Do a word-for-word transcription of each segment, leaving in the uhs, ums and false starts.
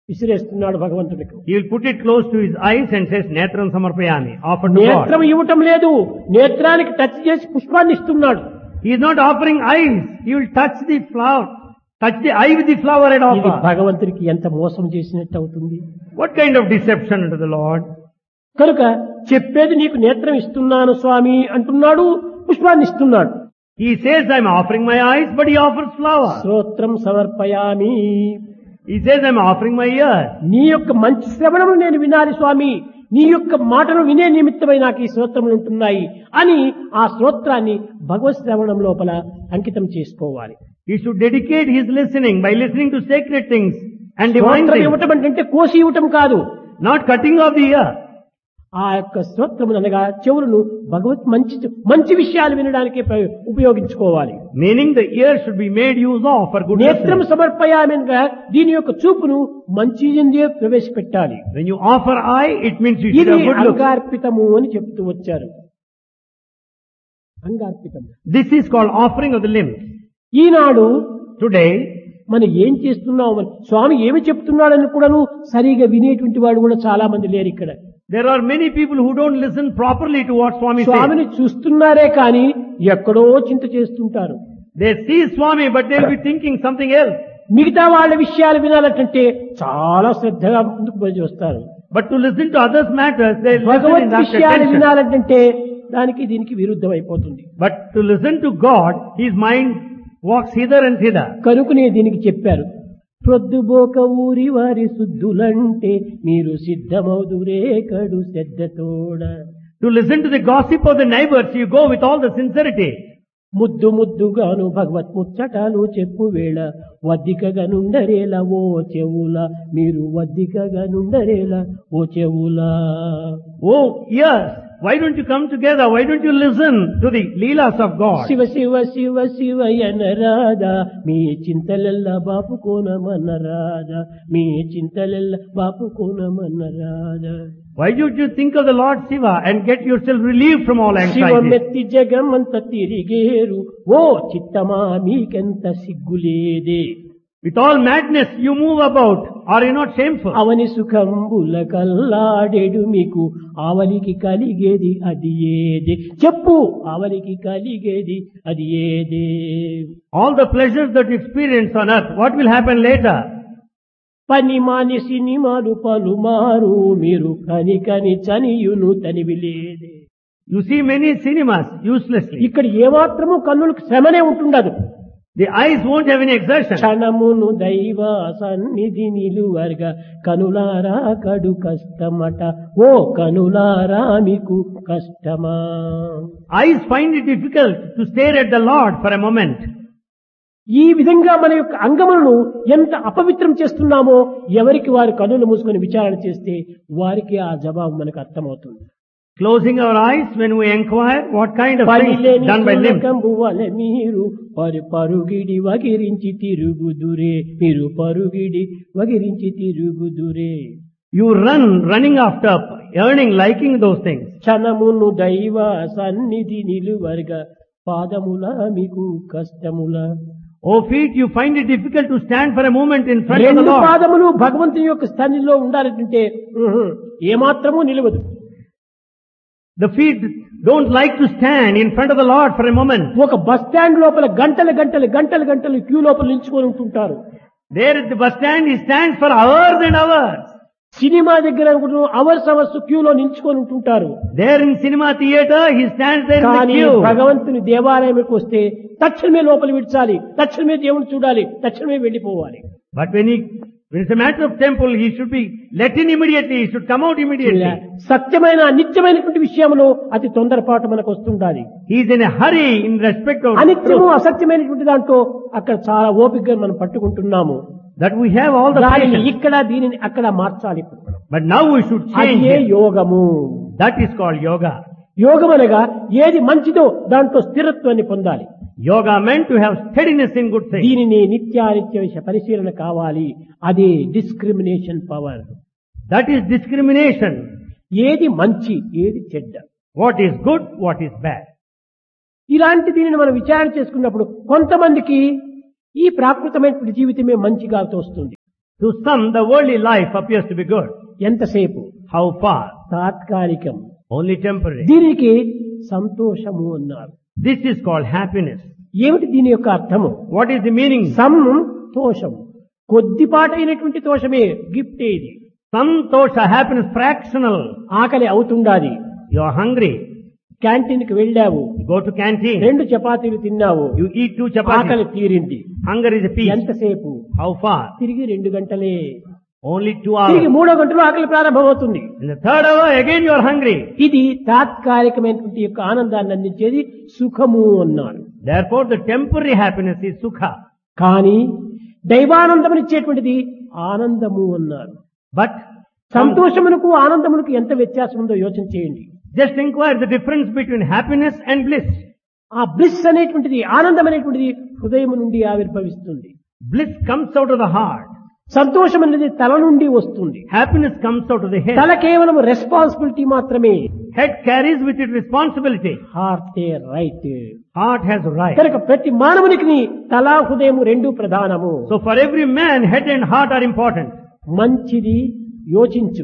విసిరేస్తున్నాడు భగవంతుడికి. He will put it close to his eyes and says, Netram Samarpayami, offer to God. నేత్రం ఇవ్వటం లేదు, నేత్రానికి touch చేసి పుష్పాన్ని ఇస్తున్నాడు. He is not offering eyes. He will touch the flower, touch the eye with the flower and ఇది offer. భగవంతుడికి ఎంత మోసం చేసినట్టు అవుతుంది. What kind of deception unto the Lord? కనుక చెప్పేది నీకు నేత్రం ఇస్తున్నాను స్వామి అంటున్నాడు, పుష్పాన్ని ఇస్తున్నాడు. He says, I am offering my eyes, but he offers flower. శ్రోత్రం సమర్పయామి. He says, I am offering my ears. నీ యొక్క మంచి శ్రవణము నేను వినాలి స్వామి, నీ యొక్క మాటను వినే నిమిత్తమై నాకు ఈ శ్రోత్రములు ఉంటున్నాయి అని ఆ శ్రోత్రాన్ని భగవత్ శ్రవణం లోపల అంకితం చేసుకోవాలి. He should dedicate his listening by listening to sacred things and divine శ్రోత్రం things, ఇవ్వటం అంటే కోసి ఇవ్వటం కాదు. not cutting off the ear. ఆ యొక్క శ్రోత్రములు అనగా చెవులను భగవత్ మంచి మంచి విషయాలు వినడానికి ప్ర- ఉపయోగించుకోవాలి. Meaning the ear should be made use of for good నేత్రం listening. సమర్పయామి అనగా దీని యొక్క చూపును మంచి ఎందే ప్రవేశపెట్టాలి. When you offer eye, it means you should ఇది have good look. అంగార్పితము అని చెప్తూ వచ్చారు. అంగార్పితము This is called offering of the limbs. Eenadu Today, మనం ఏం చేస్తున్నాం, మరి స్వామి ఏమి చెప్తున్నాడని కూడాను సరిగా వినేటువంటి వాడు కూడా చాలా మంది లేరు ఇక్కడ. there are many people who don't listen properly to what Swami says. స్వామిని చూస్తున్నారే కానీ ఎక్కడో చింత చేస్తుంటారు. They see Swami, but they'll be thinking something else. మిగతా వాళ్ళ విషయాలు వినాలంటే చాలా శ్రద్ధగా ముందుకు పోయి వస్తారు. But to listen to others' matters, they listen in Bhagwat that విషయాలు attention. వినాలంటే దానికి దీనికి విరుద్ధం అయిపోతుంది. But to listen to God, his mind walks hither and thither. కనుకనే దీనికి చెప్పారు, ప్రొద్దుబోక ఊరి వారి శుద్ధులంటే మీరు సిద్ధమౌదురే కడు శ్రద్ధతోడ. To listen to the gossip of the neighbors, you go with all the sincerity. ముద్దు ముద్దుగాను భగవత్ ముచ్చటాలు చెప్పు వేళ వద్దికగా నుండరేలా ఓ చెవుల, మీరు వద్దికగా నుండరేలా ఓ చెవుల. Oh, yes. Why don't you come together? Why don't you listen to the leelas of God? Shiva Shiva Shiva శివయన Radha, me చింతలెల్ల Bapu కోనమన్న Radha, me చింతలెల్ల Bapu కోనమన్న Radha. Why don't you think of the Lord Shiva and get yourself relieved from all anxiety? శివమెత్తి జగమంత తిరిగేరు, ఓ చిత్తమా మీకెంత సిగ్గులేదే. With all madness you move about. Are you not shameful? అవని సుఖంబుల కల్లాడెడు మీకు ఆవలికి కలిగేది అది ఏదే. చెప్పు, ఆవలికి కలిగేది అది ఏదే. All the pleasures that you experience on earth, what will happen later? పని మాని సినిమాలు పలుమారు, మీరు కని కని చనియును తనివి లేదే. You see many cinemas uselessly. ఇక్కడ ఏమాత్రము కన్నులకు శ్రమనే ఉంటుండదు. The eyes won't have any exertion. క్షణమును దైవ సన్నిధి నిలువర్గ కనులారా కడు కష్టమట, ఓ కనులారా మీకు కష్టమా. Eyes find it difficult to stare at the Lord for a moment. ఈ విధంగా మన యొక్క అంగములను ఎంత అపవిత్రం చేస్తున్నామో ఎవరికి వారు కన్నులు మూసుకొని విచారణ చేస్తే వారికి ఆ జవాబు మనకు అర్థమవుతుంది. Closing our eyes when we inquire what kind of things పనిలేని done by limbs. కంబువలె మీరు పరు పరుగిడి వగిరించి తిరుగుదురే, మీరు పరుగిడి వగిరించి తిరుగుదురే. You run, running after, earning, liking those things. క్షణమును దైవ సన్నిధి నిలువర్గ పాదముల మీకు కష్టముల. Oh feet, you find it difficult to stand for a moment in front of the రెండు Lord. పాదములు భగవంతుని యొక్క స్థానిలో ఉండాలంటే ఉహు, ఏమాత్రమూ నిలవదు. The feet don't like to stand in front of the Lord for a moment. ఒక బస్ స్టాండ్ లోపల గంటలు గంటలు గంటలు గంటలు క్యూ లోపల నిల్చుకొని ఉంటుంటారు. There at the bus stand, he stands for hours and hours. Cinema దగ్గర అవర్స్ అవర్స్ క్యూలో నిల్చుకొని ఉంటుంటారు. There in cinema theater, he stands there in the కానీ queue. భగవంతుని దేవాలయంకి వస్తే తక్షణమే లోపల విడిచాలి, తక్షణమే దేవుని చూడాలి, తక్షణమే వెళ్లిపోవాలి. But when he, when it's a matter of temple, he should be let in immediately. He should come out immediately. సత్యమైన నిత్యమైనటువంటి విషయంలో అతి తొందరపాటు మనకు వస్తుండాలి. He is in a hurry in respect of అనిత్యము truth. అసత్యమైనటువంటి దాంట్లో అక్కడ చాలా ఓపికగా మనం పట్టుకుంటున్నాము. That we have all the దానిని patience. ఇక్కడ దీనిని అక్కడ మార్చాలి. But now we should change అదే it. యోగము. That is called yoga. యోగం అనగా ఏది మంచిదో దాంట్లో స్థిరత్వాన్ని పొందాలి. Yoga meant to have steadiness in good things. దీనిని నిత్యానిత్య విషయ పరిశీలన కావాలి. అదే discrimination power. That is discrimination. ఏది మంచి ఏది చెడ్డ, What is good, what is bad. ఇలాంటి దీనిని మనం విచారణ చేసుకున్నప్పుడు కొంతమందికి ఈ ప్రాకృతమైనటువంటి జీవితమే మంచిగా తోస్తుంది. To some, the worldly life appears to be good. ఎంతసేపు? How far? తాత్కాలికం. Only temporary. దీనికి సంతోషము అన్నారు. This is called happiness. ఏమిటి దీని యొక్క అర్థము? What is the meaning? సంతోషం కొద్దిపాటైనటువంటి తోషమే, గిఫ్ట్ ఇది. Santosha, happiness, fractional. ఆకలి అవుతుండాది. You are hungry. క్యాంటీన్ కి వెళ్ళావు, You go to canteen. రెండు చపాతీలు తిన్నావు, You eat two ఆకలి chapatis. తీరింది. Hunger is a peace. ఎంతసేపు? How far? తిరిగి రెండు గంటలే. Only two తిరిగి hours. మూడో గంటలో ఆకలి ప్రారంభమవుతుంది. In the third hour, again you are hungry. ఇది తాత్కాలికమైనటువంటి యొక్క ఆనందాన్ని అందించేది సుఖము అన్నారు. Therefore, the temporary happiness is sukha. కానీ దైవానందమునిచ్చేటువంటిది ఆనందము అన్నారు. But సంతోషమునకు ఆనందమునకు ఎంత వ్యత్యాసం ఉందో యోచన చేయండి. just inquire the difference between happiness and bliss. ఆ బ్లిస్ అనేటువంటిది, ఆనందం అనేటువంటిది హృదయం నుండి ఆవిర్భవిస్తుంది. Bliss comes out of the heart. సంతోషం అనేది తల నుండి వస్తుంది. Happiness comes out of the head. తల కేవలం రెస్పాన్సిబిలిటీ మాత్రమే, Head carries with it responsibility. Heart right. Heart has right. కనుక ప్రతి మానవునికి తల హృదయం రెండు ప్రధానము. So for every man, head and heart are important. మంచిది యోచించు,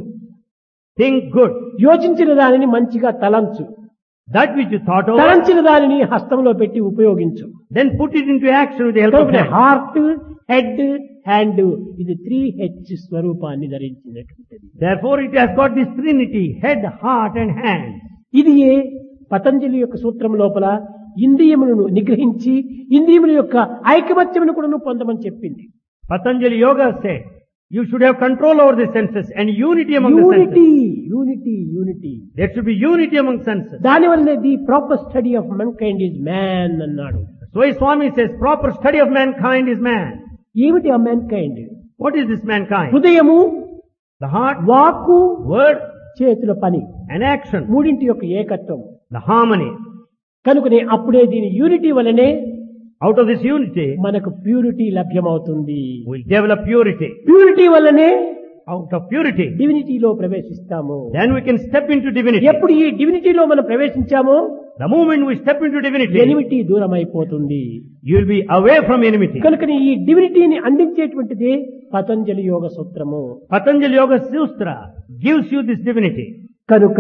Think good. యోచించిన దానిని మంచిగా తలంచు, That which you thought over, తలంచిన దానిని హస్తంలో పెట్టి ఉపయోగించు. then put it into action with the help of కనుక hand. హార్ట్, హెడ్, హ్యాండ్ ఇది త్రీ హెచ్ స్వరూపాన్ని ధరించినటువంటిది. Therefore it has got this trinity, head, heart and hand. ఇది ఏ పతంజలి యొక్క సూత్రం లోపల ఇంద్రియములను నిగ్రహించి ఇంద్రియముల యొక్క ఐకమత్యమును కూడా పొందమని చెప్పింది. Patanjali Yoga said, you should have control over the senses and unity among the unity, senses. Unity, unity. There should be unity among senses. దానివల్లనే the proper study of మెన్కైండ్ is man అన్నాడు. So his Swami says, proper study of mankind is man. ఏమిటి ఆ మెన్కైండ్? What is this mankind? హృదయము, The heart, వాక్కు, word చేతుల పని, and action. మూడింటి యొక్క ఏకత్వం. The harmony. కనుకనే అప్పుడే దీని యూనిటీ వలనే Out of this unity, మనకు ప్యూరిటీ లభ్యమవుతుంది. we'll develop purity. ప్యూరిటీ వల్లనే Out of purity, డివినిటీలో ప్రవేశిస్తాము. then we can step into divinity. ఎప్పుడు ఈ డివినిటీలో మనం ప్రవేశించామో The moment we step into divinity, enmity దూరం అయిపోతుంది. you will be away from enmity. కనుకనే ఈ డివినిటీని అందించేటువంటిది పతంజలి యోగ సూత్రము. Patanjali Yoga Sutra gives you this divinity. కనుక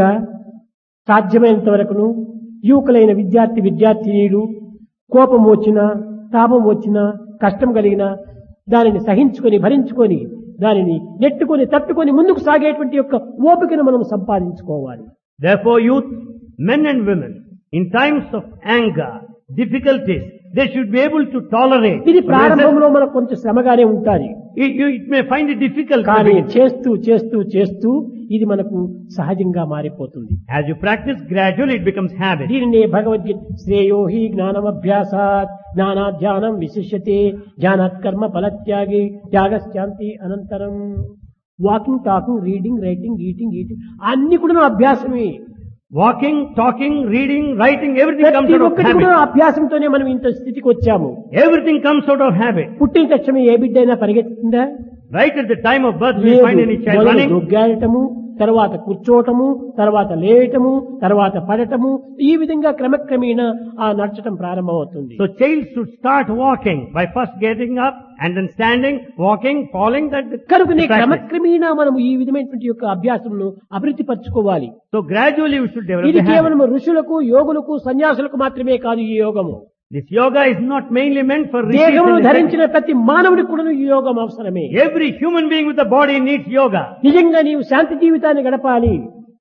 సాధ్యమైనంత వరకును యువకులైన విద్యార్థి విద్యార్థినీలు కోపం వచ్చినా, తాపం వచ్చినా, కష్టం కలిగినా దానిని సహించుకొని భరించుకొని దానిని నెట్టుకొని తట్టుకొని ముందుకు సాగేటువంటి యొక్క ఓపికను మనం సంపాదించుకోవాలి. Therefore, youth, men and women, in times of anger, difficulties, they should be able to tolerate. ఇది ప్రారంభంలో మనకు కొంచెం శ్రమగానే ఉంటుంది. It, you, it may find it difficult, కానీ but చేస్తూ చేస్తూ చేస్తూ ఇది మనకు సహజంగా మారిపోతుంది. as you practice, gradually it becomes habit. దీనినే భగవద్గీత శ్రేయో హి జ్ఞానమభ్యాసాత్ జ్ఞానాధ్యానం విశిష్యతే జ్ఞానాత్ కర్మ ఫలత్యాగి త్యాగశాంతి అనంతరం. Walking, talking, reading, writing, eating, eating అన్ని కూడా అభ్యాసమే. Walking, talking, reading, writing, everything comes ప్రతి out of ఒక్కటి కూడా habit. అభ్యాసంతోనే మనం ఇంత స్థితికి వచ్చాము. Everything comes out of habit. పుట్టిన తక్షణమే ఏ బిడ్డ అయినా పరిగెత్తుందా? Right at the time of birth, we లేదు. find any child మొదలు running. దొగ్గాడటము, తర్వాత కూర్చోవటము, తర్వాత లేయటము, తర్వాత పడటము, ఈ విధంగా క్రమక్రమేణా ఆ నడచటం ప్రారంభమవుతుంది. So child should start walking by first getting up and then standing, walking, falling. That కనుకనే the practice. క్రమక్రమేణా మనము ఈ విధమైనటువంటి యొక్క అభ్యాసమును అభివృద్ధి పరచుకోవాలి. So gradually we should develop ఇది the habit. కేవలం ఋషులకు, యోగులకు, సన్యాసులకు మాత్రమే కాదు ఈ యోగము. This yoga is not mainly meant for rishis దేహమును and ధరించిన ప్రతి మానవుడికి కూడా ఈ యోగం అవసరమే. every human being with a body needs yoga. నిజంగా నీవు శాంతి జీవితాన్ని గడపాలి,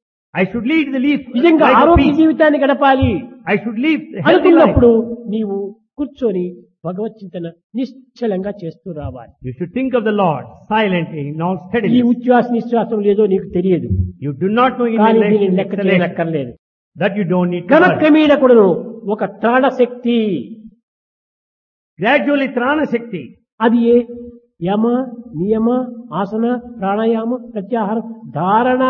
I should lead the life నిజంగా life of ఆరోగ్య peace. జీవితాన్ని గడపాలి I should live a healthy life. అనుకున్నప్పుడు నీవు కూర్చొని భగవత్ చింతన నిశ్చలంగా చేస్తూ రావాలి. You should think of the Lord silently, not ఈ steadily. ఉచ్ఛ్వాస నిశ్వాసం లేదో నీకు తెలియదు, You do not know కానీ దీనిని inhalation, లెక్క exhalation. చేయనక్కర్లేదు. That you don't need to worry. క్రమక్రమేణ కూడాను ఒక త్రాణ శక్తి, Gradually Trana Shakti. అది ఏ యమ, నియమ, ఆసన, ప్రాణాయామ, ప్రత్యాహారం, ధారణ.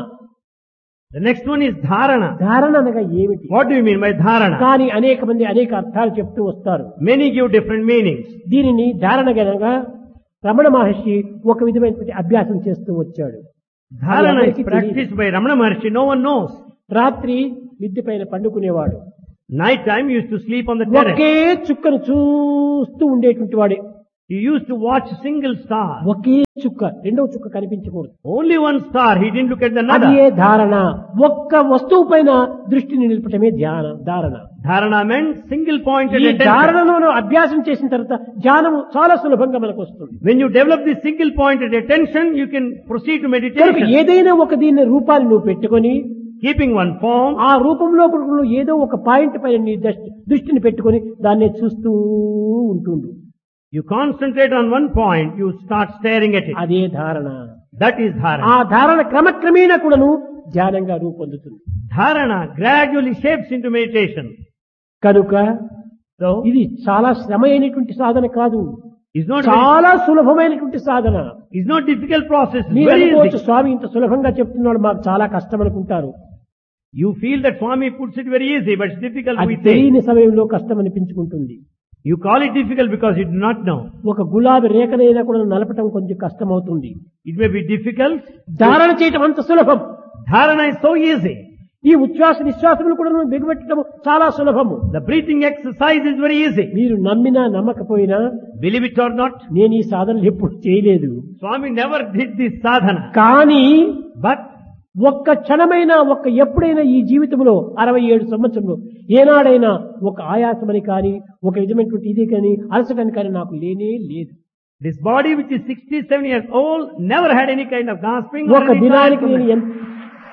The next one is Dharana. ధారణ అనగా ఏమిటి? What do you mean by Dharana? కానీ అనేక మంది అనేక అర్థాలు చెప్తూ వస్తారు. Many give different meanings. దీనిని ధారణ గనగా రమణ మహర్షి ఒక విధమైనటువంటి అభ్యాసం చేస్తూ వచ్చాడు. Dharana is practiced by Ramana Maharshi. No one knows. రాత్రి మిద్దె పైన పండుకునేవాడు. Night time he used to sleep on the terrace. ఒకే చుక్కను చూస్తూ ఉండేటువంటి వాడు He used to watch a single star. ఒకే చుక్క రెండవ చుక్క కనిపించకూడదు. Only one star. He didn't look at the అదే another. ధారణ. ఒక్క వస్తువు పైన దృష్టిని నిలపటమే ధ్యాన ధారణ. Dharana meant single pointed ఈ attention. ధారణను అభ్యాసం చేసిన తర్వాత ధ్యానము చాలా సులభంగా మనకు వస్తుంది. When you develop this single pointed attention, you can proceed to కనుక meditation. ఏదైనా ఒక దీని రూపాన్ని నువ్వు పెట్టుకొని Keeping one form, ఆ రూపంలో నువ్వు ఏదో ఒక పాయింట్ పైన నీ దృష్టి- దృష్టిని పెట్టుకొని దాన్ని చూస్తూ ఉంటుండు. you concentrate on one point, you start staring at it. అదే ధారణ. That is ఆ dharana. ధారణ క్రమక్రమేణా కూడాను ధ్యానంగా రూపొందుతుంది. Dharana gradually shapes into meditation. కనుక So, ఇది చాలా శ్రమ అయినటువంటి సాధన కాదు, it's not very, చాలా సులభమైనటువంటి సాధన. it's not difficult process. It's మీరు very అనుకోవచ్చు easy. స్వామి ఇంత సులభంగా చెప్తున్నాడు మాకు చాలా కష్టం అనుకుంటారు. You feel that Swami puts it very easy, but it's difficult అది we say. తెలియని సమయంలో కష్టం అనిపించుకుంటుంది. You call it difficult because you do not know. ఒక గులాబీ రేఖనైనా కూడా నలపటం కొంచెం కష్టం అవుతుంది. It may be difficult. ధారణ చేయటం అంత సులభం. Dharana is so easy. ఈ ఉచ్ఛ్వాస నిశ్వాసములు కూడా బిగబెట్టడం చాలా సులభము. The breathing exercise is very easy. మీరు నమ్మినా నమ్మకపోయినా Believe it or not, నేను ఈ సాధనలు ఎప్పుడు చేయలేదు. Swami never did this sadhana. కానీ But ఒక్క క్షణమైనా ఒక్క ఎప్పుడైనా ఈ జీవితంలో అరవై ఏడు సంవత్సరంలో ఏనాడైనా ఒక ఆయాసమని కానీ ఒక విధమైనటువంటి ఇది కానీ అలసటని కానీ నాకు లేనే లేదు. this body which is sixty-seven years old never had any kind of gasping or ఒక any దినానికి నేను tiredness. ఎంత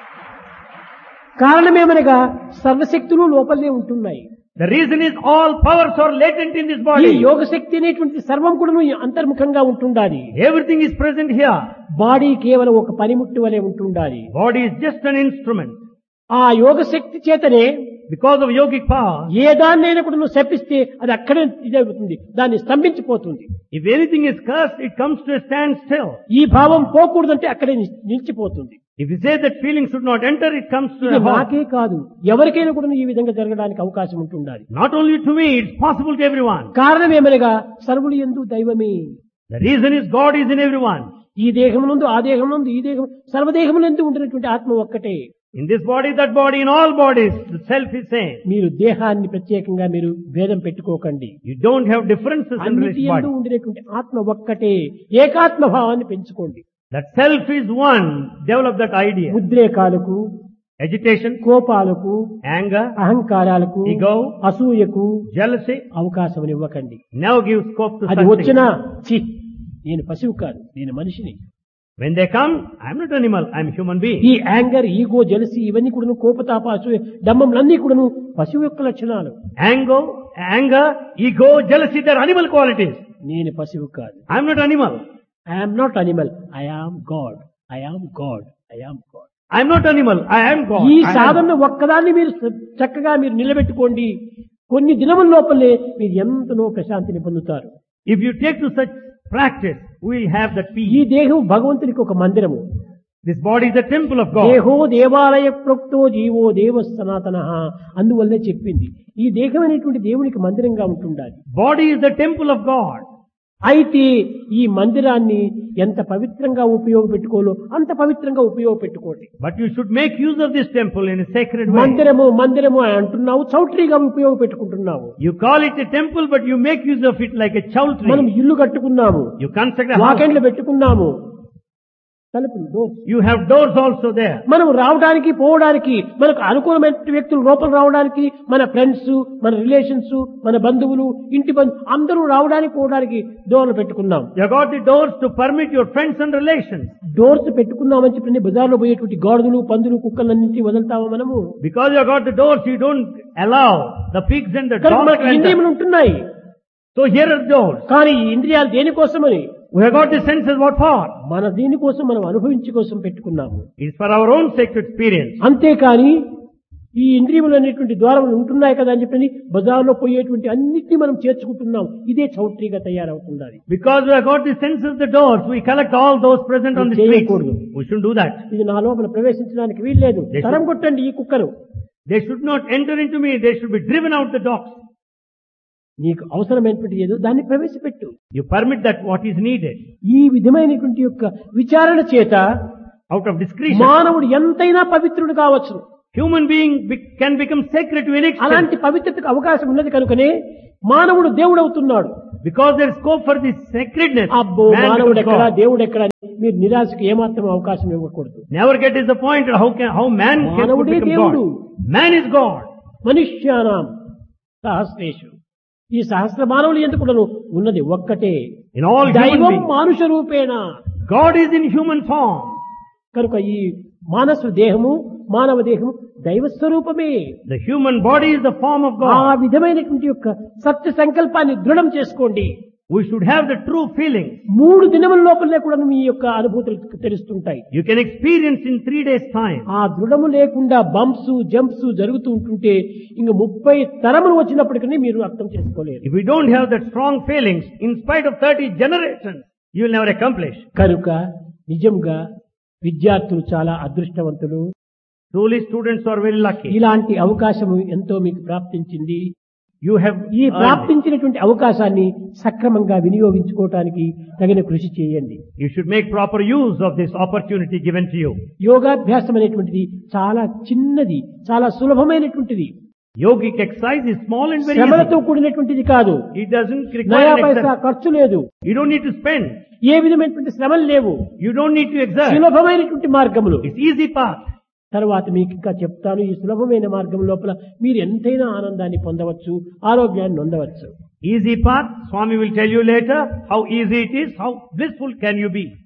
కారణమేమనగా సర్వశక్తులు లోపలనే ఉంటున్నాయి. The reason is all powers are latent in this ఈ body. యోగ శక్తి అనేటువంటి సర్వం కూడా అంతర్ముఖంగా ఉంటుండాలి. Everything is present here. Body కేవలం ఒక పనిముట్టు వలె ఉంటుండాలి. Body is just an instrument. ఆ యోగ శక్తి చేతనే Because of yogic power, ఏ దాన్నైనా కూడా నువ్వు శపిస్తే అది అక్కడే ఇదవుతుంది, దాన్ని స్తంభించిపోతుంది. if anything is cursed, it comes to a standstill. ఈ భావం పోకూడదంటే అక్కడే ని- నిలిచిపోతుంది. If you say that feeling should not enter, it comes to ఇది a halt. నాకే కాదు ఎవరికైనా కూడా ఈ విధంగా జరగడానికి అవకాశం ఉంటుండాలి. Not only to me, it's possible to everyone. కారణం ఏమనగా సర్వులు యందు దైవమే. The reason is God is in everyone. ఈ దేహమునందు ఆ దేహమునందు ఈ దేహం సర్వదేహములందు ఉంటున్నటువంటి ఆత్మ ఒక్కటే. In this body, that body, in all bodies, the self is same. మీరు దేహాన్ని ప్రత్యేకంగా మీరు భేదం పెట్టుకోకండి. You don't have differences in అన్నిటి this యందు body. ఉండినటువంటి ఆత్మ ఒక్కటే. ఏకాత్మ భావాన్ని పెంచుకోండి. That self is one. Develop that idea. ఉద్రేకాలకు, Agitation, కోపాలకు, anger, అహంకారాలకు, Ego, అసూయకు jealousy, అవకాశం ఇవ్వకండి. never give scope to అది such వచ్చినా things. చి నేను పశువు కాదు, నేను మనిషిని. When they come, I'm not animal, I'm a human being. ఈ యాంగర్, ఈగో, జలసి ఇవన్నీ కూడాను కోపతాప అసూయ డంబములన్నీ కూడాను పశువు యొక్క లక్షణాలు. Anger, anger, ego, jealousy, they're animal qualities. నేను పశువు కాదు. I'm not animal. I'm not animal, I am God, I am God, I am God. I'm not animal, I am God. ఈ I am- సాధన ఒక్కదాన్ని మీరు చక్కగా మీరు నిలబెట్టుకోండి. కొన్ని దినముల లోపలే మీరు ఎంతనో ప్రశాంతిని పొందుతారు. If you take to such practice, we'll have that ఈ peace. దేహం భగవంతునికి ఒక మందిరము. This body is the temple of God. దేహో దేవాలయ ప్రోక్తో జీవో దేవ సనాతన, అందువల్లే చెప్పింది ఈ దేహం అనేటువంటి దేవునికి మందిరంగా ఉంటుండాలి. Body is the temple of God. అయితే ఈ మందిరాన్ని ఎంత పవిత్రంగా ఉపయోగపెట్టుకోలో అంత పవిత్రంగా ఉపయోగపెట్టుకోండి. But you should make use of this temple in a sacred way. మందిరము మందిరము అని అంటున్నావు, చౌట్రీగా ఉపయోగపెట్టుకుంటున్నావు. You call it a temple, but you make use of it like a మనం chowtry. ఇల్లు కట్టుకున్నాము, You construct a house. వాకెండ్లు పెట్టుకున్నాము, తలుపులు doors. You have doors also there. మనం రావడానికి పోవడానికి మనకు అనుకూలమైన వ్యక్తులు లోపల రావడానికి మన ఫ్రెండ్స్, మన రిలేషన్స్, మన బంధువులు, ఇంటి బంధు అందరూ రావడానికి పోవడానికి డోర్లు పెట్టుకున్నాం. You got the doors to permit your friends and relations. Doors పెట్టుకున్నామని చెప్పి బజార్లో పోయేటువంటి గాడిదలు, పందులు, కుక్కలన్నింటినీ వదులుతామా మనము? Because you got the doors, you don't allow the pigs and the కనుక dogs మనకు to enter. ఇంద్రియములు ఉంటున్నాయి. So here are doors. కానీ ఈ ఇంద్రియాలు దేనికోసమని? We have got the senses, what for? మన దీనికోసం మనం అనుభవించి కోసం పెట్టుకున్నాము. It's for our own sake to experience. అంతేకాని ఈ ఇంద్రియములు అనేటువంటి ద్వారములు ఉంటున్నాయి కదా అని చెప్పి బజార్లో పోయేటువంటి అన్నిటినీ మనం చేర్చుకుంటున్నాం. ఇదే చౌట్రీగా తయారవుతుంది. Because we have got the senses, the doors, we collect all those present on the streets. చేయకూడదు. We shouldn't do that. ఇది నా లోపల ప్రవేశించడానికి వీల్లేదు. They should- తరం కొట్టండి ఈ కుక్కలు. They should not enter into me, they should be driven out the dogs. నీకు అవసరమైనటువంటి ఏదో దాన్ని ప్రవేశపెట్టు. You permit that what is needed. ఈ విధమైనటువంటి యొక్క విచారణ చేత Out of discretion, మానవుడు ఎంతైనా పవిత్రుడు కావచ్చు. Human being be- can become sacred to an extent. అలాంటి పవిత్రతకు అవకాశం ఉన్నది కనుకనే మానవుడు దేవుడవుతున్నాడు. Because there is scope for this sacredness. అబ్బో man మానవుడు becomes ఎక్కడా God. దేవుడు ఎక్కడా మీరు నిరాశకు ఏమాత్రం అవకాశం ఇవ్వకూడదు. Never get disappointed how can, how man can మానవుడే become దేవుడు. God. Man is God. మనుష్యానాం సహస్రేషు. ఈ సహస్ర మానవులు ఎందుకు ఉన్నది ఒక్కటే. In all human దైవం beings, మానుష రూపేణ. God is in human form. కనుక ఈ మానసు దేహము మానవ దేహము దైవ స్వరూపమే. The human body is the form of ఆ God. విధమైనటువంటి యొక్క సత్య సంకల్పాన్ని దృఢం చేసుకోండి. We should have the true feeling. మూడు దినముల లోపలనే కూడా మీ యొక్క అనుభూతులు తెలుస్తుంటాయి. You can experience in three days' time. ఆ దృఢము లేకుండా బంప్స్ జంప్స్ జరుగుతూ ఉంటుంటే ఇంక ముప్పై తరములు వచ్చినప్పటికీ మీరు అర్థం చేసుకోలేరు. If we don't have that strong feelings, in spite of thirty generations, you will never accomplish. కనుక నిజంగా విద్యార్థులు చాలా అదృష్టవంతులు. Truly, students are very lucky. ఇలాంటి అవకాశము ఎంతో మీకు ప్రాప్తించింది. You have ఈ earned it. ప్రాప్తించినటువంటి అవకాశాన్ని సక్రమంగా వినియోగించుకోవటానికి తగిన కృషి చేయండి. You should make proper use of this opportunity given to you. యోగాభ్యాసం అనేటువంటిది చాలా చిన్నది, చాలా సులభమైనటువంటిది. Yogic exercise is small and very శ్రమలతో easy. కూడినటువంటిది కాదు. It doesn't నయా require పైసా exercise. ఖర్చు లేదు. You don't need to spend. ఏ విధమైనటువంటి శ్రమలు లేవు. You don't need to exert. సులభమైనటువంటి మార్గములు. It's easy path. తర్వాత మీకు ఇంకా చెప్తాను. ఈ సులభమైన మార్గం లోపల మీరు ఎంతైనా ఆనందాన్ని పొందవచ్చు, ఆరోగ్యాన్ని పొందవచ్చు. Easy path. Swami will tell you later how easy it is, how blissful can you be.